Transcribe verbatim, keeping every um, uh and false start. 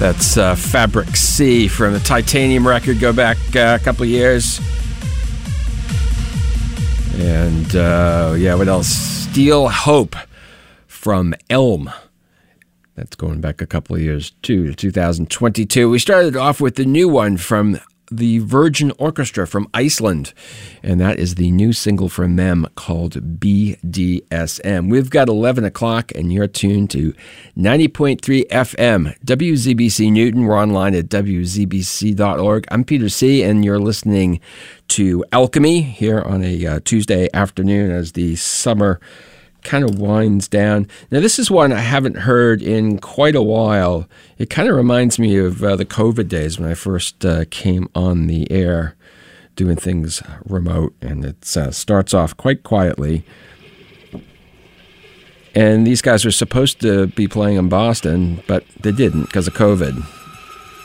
That's uh, Fabric C from the Titanium record. Go back uh, a couple of years. And, uh, yeah, what else? Steel Hope from Elm. That's going back a couple of years, too, to two thousand twenty-two. We started off with the new one from the Virgin Orchestra from Iceland, and that is the new single from them called B D S M. We've got eleven o'clock, and you're tuned to ninety point three F M, W Z B C Newton. We're online at W Z B C dot org. I'm Peter C., and you're listening to Alchemy here on a uh, Tuesday afternoon as the summer kind of winds down. Now, this is one I haven't heard in quite a while. It kind of reminds me of uh, the COVID days when I first uh, came on the air doing things remote, and it uh, starts off quite quietly. And these guys were supposed to be playing in Boston, but they didn't because of COVID.